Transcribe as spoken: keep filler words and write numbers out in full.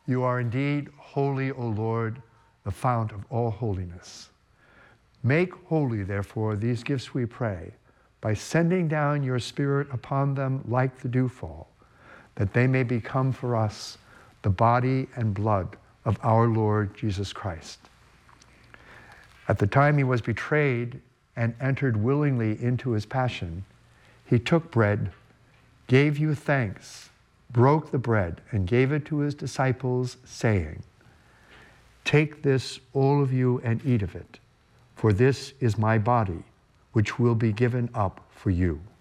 You are indeed holy, O Lord, the fount of all holiness. Make holy, therefore, these gifts, we pray, by sending down your Spirit upon them like the dewfall, that they may become for us the body and blood of our Lord Jesus Christ. At the time he was betrayed and entered willingly into his passion, he took bread, gave you thanks, broke the bread, and gave it to his disciples, saying, "Take this, all of you, and eat of it, for this is my body, which will be given up for you."